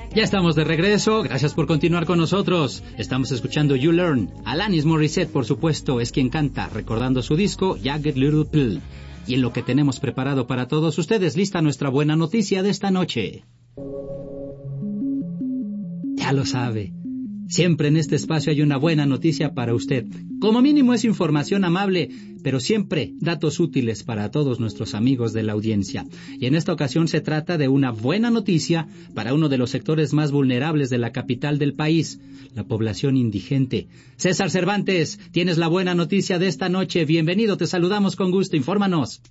Ya estamos de regreso, gracias por continuar con nosotros. Estamos escuchando You Learn. Alanis Morissette, por supuesto, es quien canta, recordando su disco Jagged Little Pill. Y en lo que tenemos preparado para todos ustedes, lista nuestra buena noticia de esta noche. Ya lo sabe, siempre en este espacio hay una buena noticia para usted. Como mínimo es información amable, pero siempre datos útiles para todos nuestros amigos de la audiencia. Y en esta ocasión se trata de una buena noticia para uno de los sectores más vulnerables de la capital del país, la población indigente. César Cervantes, tienes la buena noticia de esta noche. Bienvenido, te saludamos con gusto. Infórmanos.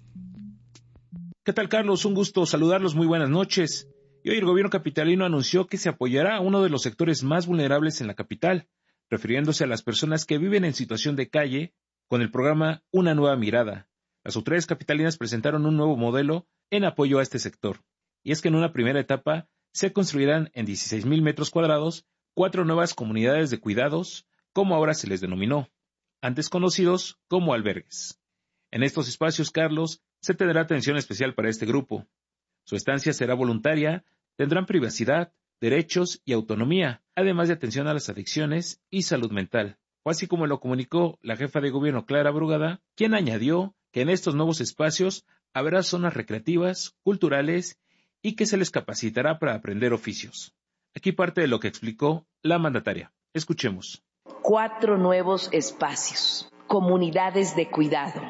¿Qué tal, Carlos? Un gusto saludarlos. Muy buenas noches. Y hoy el gobierno capitalino anunció que se apoyará a uno de los sectores más vulnerables en la capital, refiriéndose a las personas que viven en situación de calle, con el programa Una Nueva Mirada. Las autoridades capitalinas presentaron un nuevo modelo en apoyo a este sector. Y es que en una primera etapa se construirán en 16,000 metros cuadrados 4 nuevas comunidades de cuidados, como ahora se les denominó, antes conocidos como albergues. En estos espacios, Carlos, se tendrá atención especial para este grupo. Su estancia será voluntaria, tendrán privacidad, derechos y autonomía, además de atención a las adicciones y salud mental. Fue así como lo comunicó la jefa de gobierno Clara Brugada, quien añadió que en estos nuevos espacios habrá zonas recreativas, culturales y que se les capacitará para aprender oficios. Aquí parte de lo que explicó la mandataria. Escuchemos. 4 nuevos espacios, comunidades de cuidado,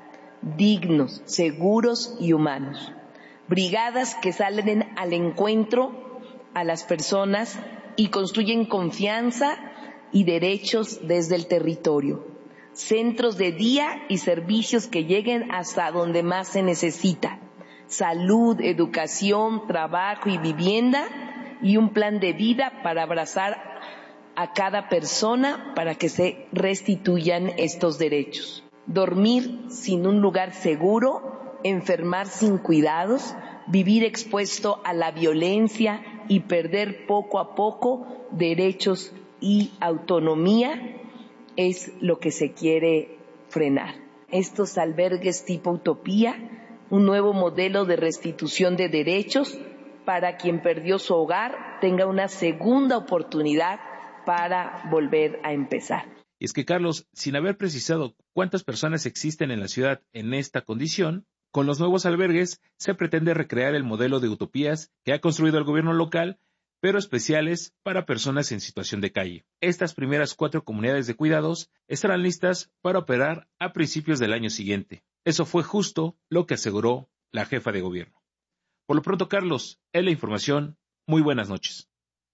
dignos, seguros y humanos. Brigadas que salen al encuentro a las personas y construyen confianza y derechos desde el territorio. Centros de día y servicios que lleguen hasta donde más se necesita. Salud, educación, trabajo y vivienda, y un plan de vida para abrazar a cada persona para que se restituyan estos derechos. Dormir sin un lugar seguro, enfermar sin cuidados, vivir expuesto a la violencia y perder poco a poco derechos y autonomía es lo que se quiere frenar. Estos albergues tipo utopía, un nuevo modelo de restitución de derechos para quien perdió su hogar tenga una segunda oportunidad para volver a empezar. Y es que, Carlos, sin haber precisado cuántas personas existen en la ciudad en esta condición, con los nuevos albergues se pretende recrear el modelo de utopías que ha construido el gobierno local, pero especiales para personas en situación de calle. Estas primeras 4 comunidades de cuidados estarán listas para operar a principios del año siguiente. Eso fue justo lo que aseguró la jefa de gobierno. Por lo pronto, Carlos, es la información. Muy buenas noches.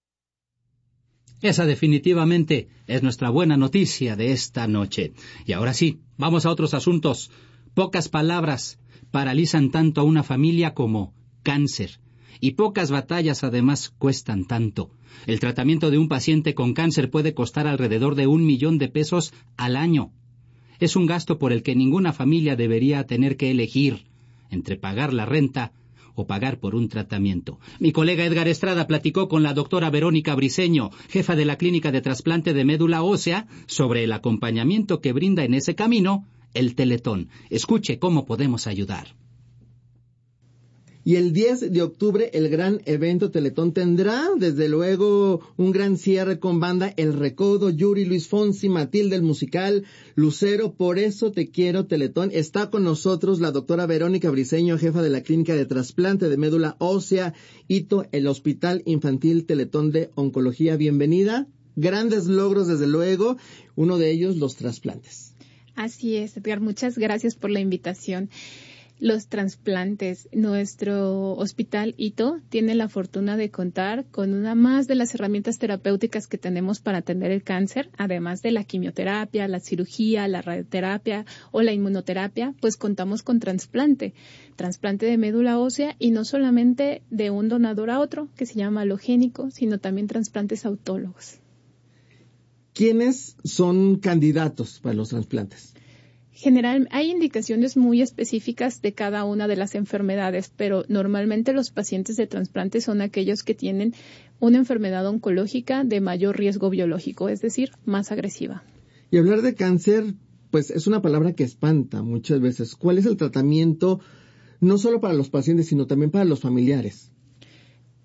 Esa definitivamente es nuestra buena noticia de esta noche. Y ahora sí, vamos a otros asuntos. Pocas palabras paralizan tanto a una familia como cáncer. Y pocas batallas además cuestan tanto. El tratamiento de un paciente con cáncer puede costar alrededor de 1 millón de pesos al año. Es un gasto por el que ninguna familia debería tener que elegir entre pagar la renta o pagar por un tratamiento. Mi colega Edgar Estrada platicó con la doctora Verónica Briceño, jefa de la Clínica de Trasplante de Médula Ósea, sobre el acompañamiento que brinda en ese camino el Teletón. Escuche cómo podemos ayudar. Y el 10 de octubre el gran evento Teletón tendrá, desde luego, un gran cierre con banda El Recodo, Yuri, Luis Fonsi, Matilde el musical, Lucero, Por eso te quiero Teletón. Está con nosotros la doctora Verónica Briceño, jefa de la Clínica de Trasplante de Médula Ósea, ITO, el Hospital Infantil Teletón de Oncología. Bienvenida. Grandes logros, desde luego, uno de ellos los trasplantes. Así es, Edgar, muchas gracias por la invitación. Los trasplantes. Nuestro hospital ITO tiene la fortuna de contar con una más de las herramientas terapéuticas que tenemos para atender el cáncer, además de la quimioterapia, la cirugía, la radioterapia o la inmunoterapia, pues contamos con trasplante de médula ósea, y no solamente de un donador a otro, que se llama alogénico, sino también trasplantes autólogos. ¿Quiénes son candidatos para los trasplantes? General, hay indicaciones muy específicas de cada una de las enfermedades, pero normalmente los pacientes de trasplante son aquellos que tienen una enfermedad oncológica de mayor riesgo biológico, es decir, más agresiva. Y hablar de cáncer, pues es una palabra que espanta muchas veces. ¿Cuál es el tratamiento, no solo para los pacientes, sino también para los familiares?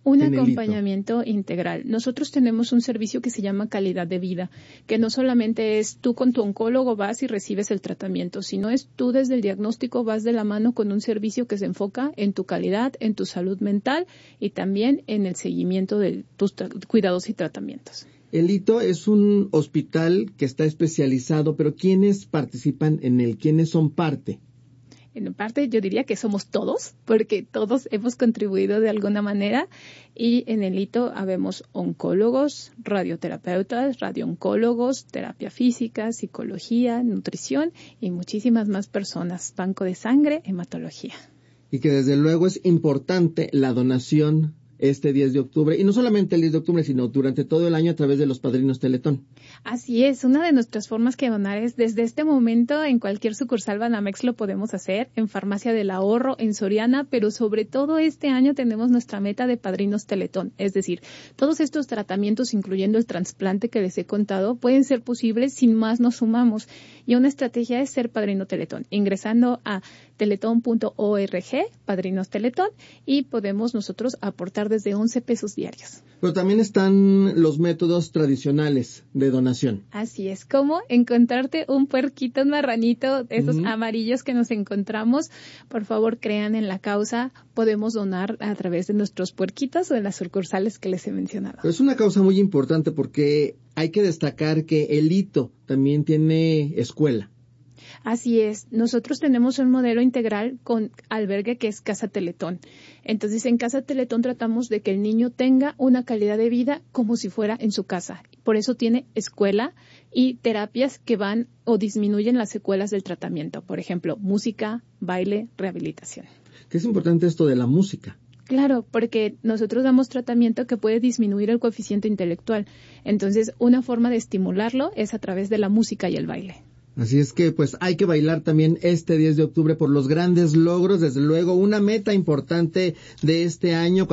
Un acompañamiento integral. Nosotros tenemos un servicio que se llama calidad de vida, que no solamente es tú con tu oncólogo vas y recibes el tratamiento, sino es tú desde el diagnóstico vas de la mano con un servicio que se enfoca en tu calidad, en tu salud mental y también en el seguimiento de tus cuidados y tratamientos. El Hito es un hospital que está especializado, pero ¿quiénes participan en él? ¿Quiénes son parte? En parte yo diría que somos todos, porque todos hemos contribuido de alguna manera y en el Hito habemos oncólogos, radioterapeutas, radiooncólogos, terapia física, psicología, nutrición y muchísimas más personas, banco de sangre, hematología. Y que desde luego es importante la donación este 10 de octubre, y no solamente el 10 de octubre, sino durante todo el año a través de los Padrinos Teletón. Así es, una de nuestras formas que donar es desde este momento en cualquier sucursal Banamex lo podemos hacer, en Farmacia del Ahorro, en Soriana, pero sobre todo este año tenemos nuestra meta de Padrinos Teletón, es decir, todos estos tratamientos, incluyendo el trasplante que les he contado, pueden ser posibles si más nos sumamos, y una estrategia es ser Padrino Teletón, ingresando a teletón.org, Padrinos Teletón, y podemos nosotros aportar desde 11 pesos diarios. Pero también están los métodos tradicionales de donación. Así es, como encontrarte un puerquito, un marranito, esos amarillos que nos encontramos. Por favor, crean en la causa. Podemos donar a través de nuestros puerquitos o de las sucursales que les he mencionado. Pero es una causa muy importante porque hay que destacar que el Hito también tiene escuela. Así es. Nosotros tenemos un modelo integral con albergue que es Casa Teletón. Entonces, en Casa Teletón tratamos de que el niño tenga una calidad de vida como si fuera en su casa. Por eso tiene escuela y terapias que van o disminuyen las secuelas del tratamiento. Por ejemplo, música, baile, rehabilitación. ¿Qué es importante esto de la música? Claro, porque nosotros damos tratamiento que puede disminuir el coeficiente intelectual. Entonces, una forma de estimularlo es a través de la música y el baile. Así es que pues hay que bailar también este 10 de octubre por los grandes logros, desde luego una meta importante de este año,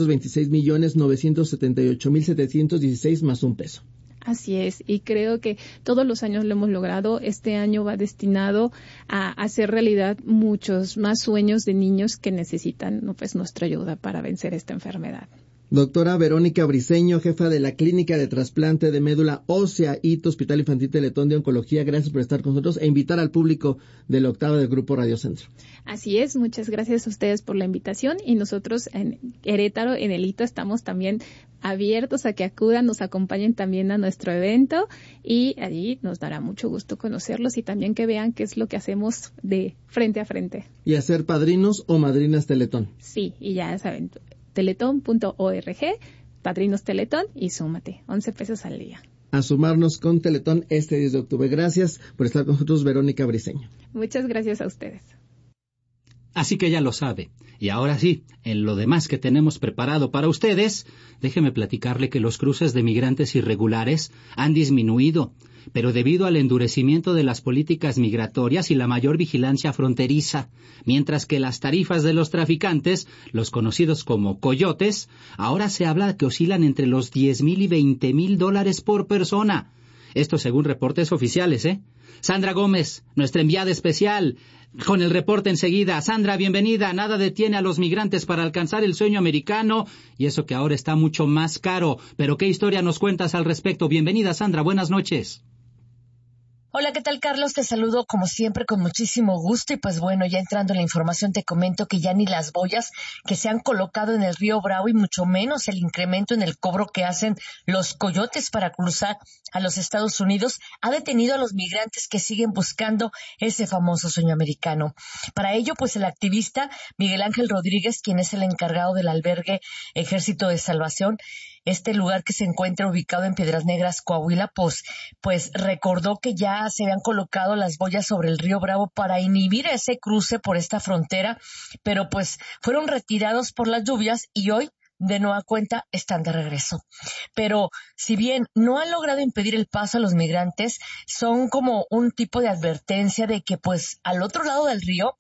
426,978,716 más un peso. Así es, y creo que todos los años lo hemos logrado. Este año va destinado a hacer realidad muchos más sueños de niños que necesitan pues nuestra ayuda para vencer esta enfermedad. Doctora Verónica Briceño, jefa de la Clínica de Trasplante de Médula Ósea, Hito, Hospital Infantil Teletón de Oncología, gracias por estar con nosotros e invitar al público de la octava del Grupo Radio Centro. Así es, muchas gracias a ustedes por la invitación y nosotros en Querétaro, en el Hito, estamos también abiertos a que acudan, nos acompañen también a nuestro evento y allí nos dará mucho gusto conocerlos y también que vean qué es lo que hacemos de frente a frente. Y hacer padrinos o madrinas Teletón. Sí, y ya saben, teletón.org, Padrinos Teletón y súmate, 11 pesos al día. A sumarnos con Teletón este 10 de octubre. Gracias por estar con nosotros, Verónica Briceño. Muchas gracias a ustedes. Así que ya lo sabe. Y ahora sí, en lo demás que tenemos preparado para ustedes, déjeme platicarle que los cruces de migrantes irregulares han disminuido, pero debido al endurecimiento de las políticas migratorias y la mayor vigilancia fronteriza, mientras que las tarifas de los traficantes, los conocidos como coyotes, ahora se habla que oscilan entre los $10,000 y $20,000 por persona. Esto según reportes oficiales, ¿eh? Sandra Gómez, nuestra enviada especial, con el reporte enseguida. Sandra, bienvenida. Nada detiene a los migrantes para alcanzar el sueño americano, y eso que ahora está mucho más caro. Pero ¿qué historia nos cuentas al respecto? Bienvenida, Sandra. Buenas noches. Hola, ¿qué tal, Carlos? Te saludo como siempre con muchísimo gusto y pues bueno, ya entrando en la información te comento que ya ni las boyas que se han colocado en el río Bravo y mucho menos el incremento en el cobro que hacen los coyotes para cruzar a los Estados Unidos ha detenido a los migrantes que siguen buscando ese famoso sueño americano. Para ello, pues el activista Miguel Ángel Rodríguez, quien es el encargado del albergue Ejército de Salvación, este lugar que se encuentra ubicado en Piedras Negras, Coahuila, pues recordó que ya se habían colocado las boyas sobre el río Bravo para inhibir ese cruce por esta frontera, pero pues fueron retirados por las lluvias y hoy de nueva cuenta están de regreso. Pero si bien no han logrado impedir el paso a los migrantes, son como un tipo de advertencia de que pues al otro lado del río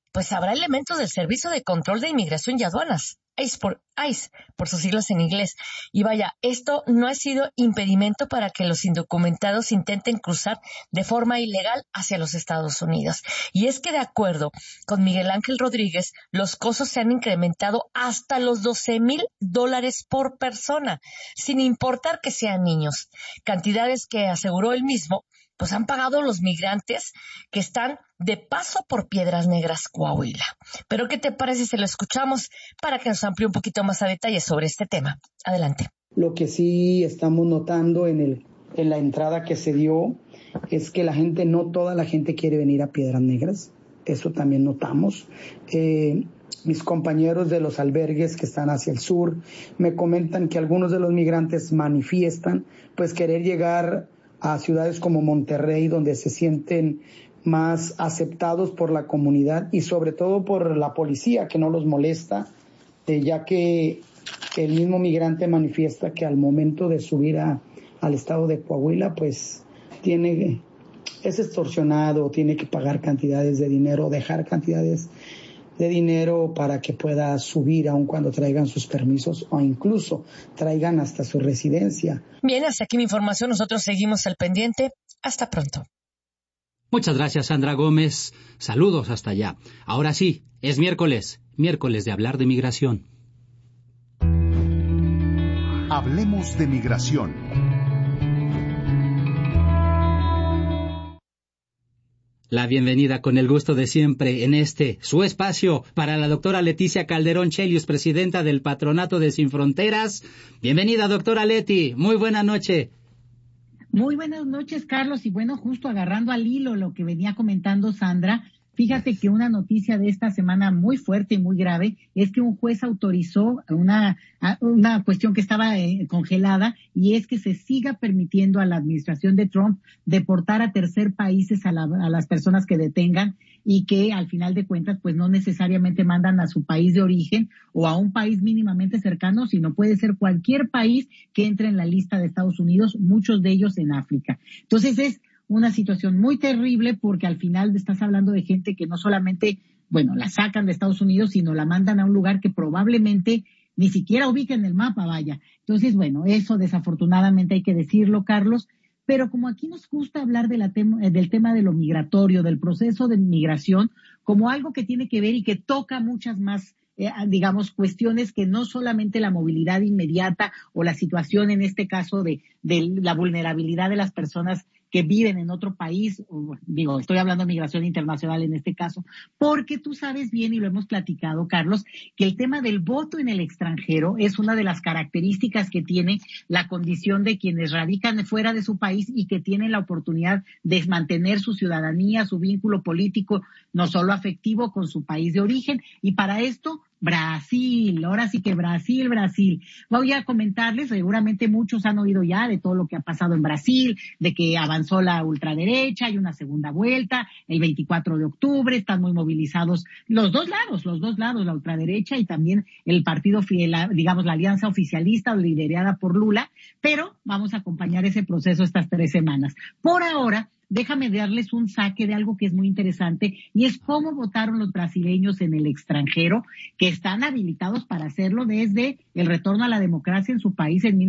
pues habrá elementos del Servicio de Control de Inmigración y Aduanas, ICE por sus siglas en inglés. Y vaya, esto no ha sido impedimento para que los indocumentados intenten cruzar de forma ilegal hacia los Estados Unidos. Y es que de acuerdo con Miguel Ángel Rodríguez, los costos se han incrementado hasta los $12,000 por persona, sin importar que sean niños. Cantidades que, aseguró él mismo, pues han pagado los migrantes que están de paso por Piedras Negras, Coahuila. Pero ¿qué te parece si lo escuchamos para que nos amplíe un poquito más a detalle sobre este tema? Adelante. Lo que sí estamos notando en la entrada que se dio es que no toda la gente quiere venir a Piedras Negras. Eso también notamos. Mis compañeros de los albergues que están hacia el sur me comentan que algunos de los migrantes manifiestan pues querer llegar a ciudades como Monterrey, donde se sienten más aceptados por la comunidad y sobre todo por la policía, que no los molesta, ya que el mismo migrante manifiesta que al momento de subir al estado de Coahuila, pues es extorsionado, tiene que pagar cantidades de dinero, dejar cantidades de dinero para que pueda subir aun cuando traigan sus permisos o incluso traigan hasta su residencia. Bien, hasta aquí mi información. Nosotros seguimos al pendiente. Hasta pronto. Muchas gracias, Sandra Gómez. Saludos hasta allá. Ahora sí, es miércoles de hablar de migración. Hablemos de migración. La bienvenida con el gusto de siempre en su espacio para la doctora Leticia Calderón Chelius, presidenta del Patronato de Sin Fronteras. Bienvenida, doctora Leti. Muy buena noche. Muy buenas noches, Carlos. Y bueno, justo agarrando al hilo lo que venía comentando Sandra, fíjate que una noticia de esta semana muy fuerte y muy grave es que un juez autorizó una cuestión que estaba congelada, y es que se siga permitiendo a la administración de Trump deportar a tercer países a las personas que detengan, y que al final de cuentas pues no necesariamente mandan a su país de origen o a un país mínimamente cercano, sino puede ser cualquier país que entre en la lista de Estados Unidos, muchos de ellos en África. Entonces es una situación muy terrible, porque al final estás hablando de gente que no solamente, la sacan de Estados Unidos, sino la mandan a un lugar que probablemente ni siquiera ubica en el mapa, vaya. Entonces, eso desafortunadamente hay que decirlo, Carlos. Pero como aquí nos gusta hablar del tema de lo migratorio, del proceso de migración, como algo que tiene que ver y que toca muchas más, cuestiones que no solamente la movilidad inmediata o la situación, en este caso, de la vulnerabilidad de las personas que viven en otro país, estoy hablando de migración internacional en este caso, porque tú sabes bien, y lo hemos platicado, Carlos, que el tema del voto en el extranjero es una de las características que tiene la condición de quienes radican fuera de su país y que tienen la oportunidad de mantener su ciudadanía, su vínculo político, no solo afectivo, con su país de origen. Y para esto, Brasil, ahora sí que Brasil. Voy a comentarles, seguramente muchos han oído ya de todo lo que ha pasado en Brasil, de que avanzó la ultraderecha, hay una segunda vuelta, el 24 de octubre, están muy movilizados los dos lados, la ultraderecha y también el partido, la alianza oficialista liderada por Lula, pero vamos a acompañar ese proceso estas 3 semanas. Por ahora, déjame darles un saque de algo que es muy interesante, y es cómo votaron los brasileños en el extranjero, que están habilitados para hacerlo desde el retorno a la democracia en su país en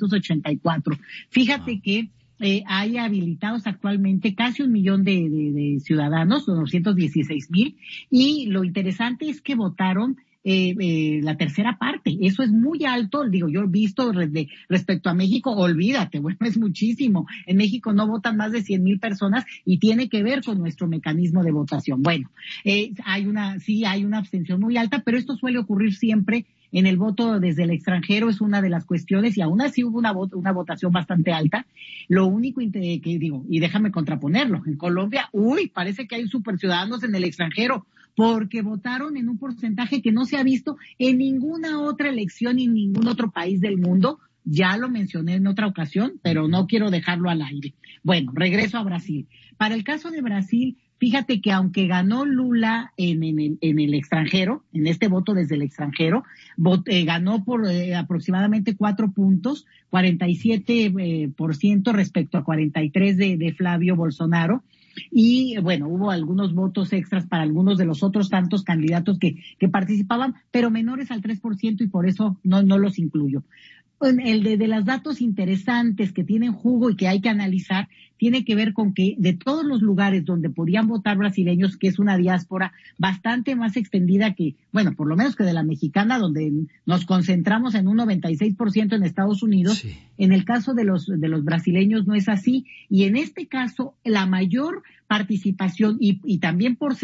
1984. Fíjate que hay habilitados actualmente casi 1 millón de ciudadanos, 216,000, y lo interesante es que votaron la tercera parte. Eso es muy alto. Yo he visto respecto a México, olvídate, es muchísimo. En México no votan más de 100,000 personas y tiene que ver con nuestro mecanismo de votación. Hay una abstención muy alta, pero esto suele ocurrir siempre en el voto desde el extranjero, es una de las cuestiones, y aún así hubo una votación bastante alta. Lo único y déjame contraponerlo, en Colombia, parece que hay superciudadanos en el extranjero, porque votaron en un porcentaje que no se ha visto en ninguna otra elección y en ningún otro país del mundo. Ya lo mencioné en otra ocasión, pero no quiero dejarlo al aire. Regreso a Brasil. Para el caso de Brasil, fíjate que aunque ganó Lula en el extranjero, en este voto desde el extranjero, ganó por aproximadamente 4 puntos, 47% respecto a 43% de Flavio Bolsonaro. y bueno, hubo algunos votos extras para algunos de los otros tantos candidatos que participaban, pero menores al 3% y por eso no los incluyo. El de los datos interesantes que tienen jugo y que hay que analizar tiene que ver con que de todos los lugares donde podían votar brasileños, que es una diáspora bastante más extendida que, bueno, por lo menos que de la mexicana, donde nos concentramos en un 96% en Estados Unidos, sí. En el caso de los brasileños no es así, y en este caso la mayor participación y también por